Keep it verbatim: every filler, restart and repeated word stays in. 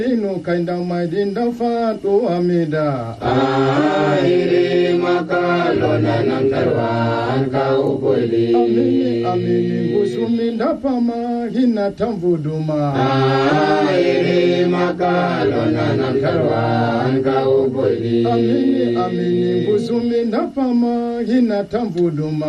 Inu kainda maidinda fatu amida. Ahiri makalona nankarwan kaupuli. Amini amini busuminda pama hina tamvuduma. Ahiri makalona nankarwan kaupuli. Amini amini busuminda pama hina tamvuduma.